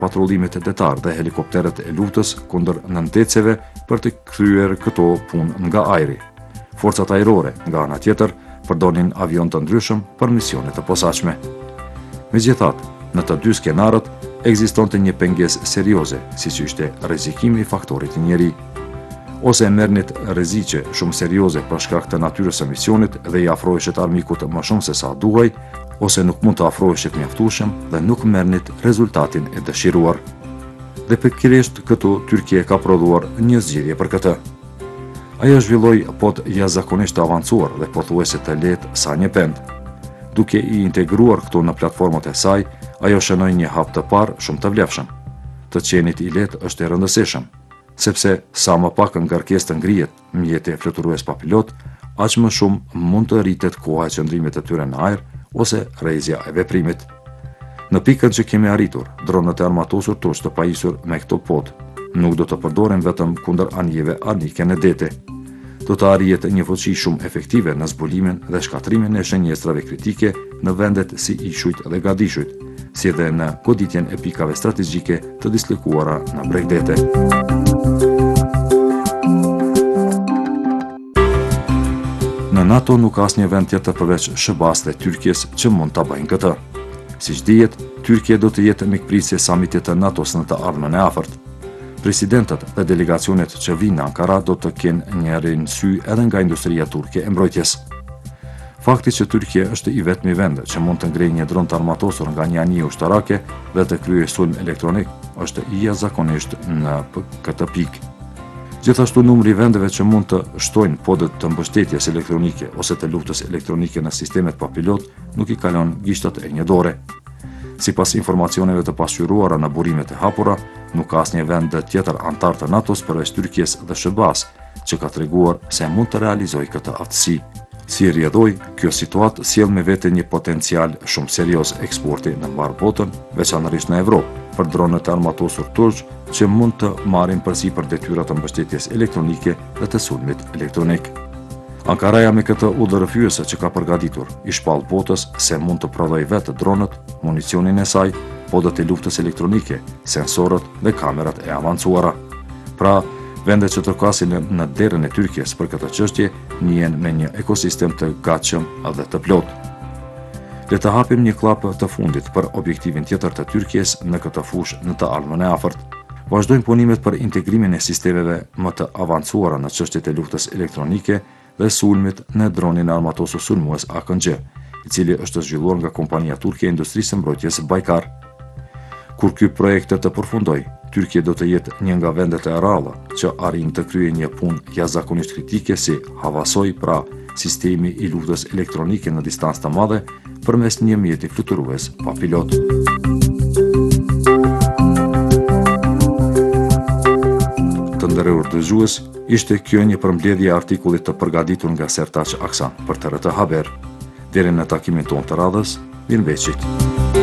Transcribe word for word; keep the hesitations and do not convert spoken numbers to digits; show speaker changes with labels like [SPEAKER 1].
[SPEAKER 1] patrullimet detar dhe helikopteret e luftës kundër nënteceve për të kryer këto punë nga ajri. Forcat ajrore, nga ana tjetër, përdonin avion të ndryshëm për misione të posaçme. Megjithatë, në të dy skenarët ekzistonte një pengesë serioze, siç ishte rrezikimi i faktorit të njeri. Ose e merrnit rreziqe shumë serioze për shkak të natyrës së misionit dhe i afroheshet armikut më shumë se sa duhej, ose nuk mund të afroheshet mjaftueshëm dhe nuk merrnit rezultatin e dëshiruar. Dhe pikërisht këtu Tyrkia ka prodhuar një zgjidhje për këtë. Ajo zhvilloi pod jashtëzakonisht të avancuar dhe pothuajse të lehtë sa një pend. Duke i integruar këto në platformat e saj, ajo shënoi një hap të parë shumë të vlefshëm. Të qenit i lehtë është e rëndësishëm, sepse sa më pak ngarkesë të ngrihet mjeti fluturues pa pilot, aq më shumë mund të rritet koha e qëndrimit të tyre në ajër ose rrezja e veprimit. Në pikën që kemi arritur, dronët e armatosur turq të pajisur me këto pod nuk do të përdoren vetëm kundër anijeve armike në dete. Do të arrijet një fuqi shumë efektive në zbulimin dhe shkatrimin e shenjestrave kritike në vendet si Ishujt dhe Gadishujt, si edhe në goditjen e pikave strategjike të dislokuara në bregdete. Në NATO nuk ka asnjë vend tjetër përveç S B A-s dhe Tyrkisë që mund ta bëjnë këtë. Siç dihet, Tyrkia do të jetë mikpritëse e samitit të NATO-s në të ardhmen e afërt. Presidentët dhe delegacionet që vinë në Ankara do të kenë një rëndësi edhe nga industria turke e mbrojtjes. Fakti që Tyrkia është i vetmi vend që mund të ngrejë një dron të armatosur nga një anije ushtarake dhe të kryejë sulm elektronik është i jashtëzakonisht në këtë pikë. Gjithashtu numri i vendeve që mund të shtojnë podët të mbështetjes elektronike ose të luftës elektronike në sistemet pa pilot nuk i kalon gishtat e një dore. Sipas informacioneve të pasqyruara në burimet e hapura, nuk ka asnjë vend tjetër antar të NATO-s përveç Tyrkisë dhe S B A-s që ka treguar se mund të realizojë këtë aftësi. Si rrjedhoi, kjo situatë sjell me vete një potencial shumë serioz eksporti në mbar botën, veçanërisht në Evropë, për dronët e armatosur turq që mund të marrin përsipër detyrat të mbështetjes elektronike dhe të sulmit elektronik. Ankaraja me këtë udhërrëfyese që ka përgatitur, i shpall botës se mund të prodhojë vetë dronët, municionin e saj, podët e luftës elektronike, sensorët dhe kamerat e avancuara. Pra, vendet që trokasin në derën e Tyrkisë për këtë çështje njihen me një ekosistem të gatshëm dhe të plotë. Le të hapim një klap të fundit për objektivin tjetër të Tyrkisë në këtë fushë në të ardhmen e afërt. Vazhdojnë punimet për integrimin e sistemeve më të avancuara në çështjet e luftës elektronike dhe sulmit në dronin armatosur sulmues A K G, i cili është zhvilluar nga kompania turke e industrisë së mbrojtjes Baykar. Kur ky projekt të përfundoj, Tyrkia do të jetë një nga vendet e rralla që arrin të kryejë një punë jashtëzakonisht kritike si Havasoj, pra sistemi i luftës elektronike në distancë të madhe përmes një mjeti fluturues pa pilot. Të nderuar dëgjues, ishte kjo një përmbledhje e artikullit të përgatitur nga Sertaç Aksan për T R T Haber. Deri në takimin tonë të radhës, mirëmbëjtje.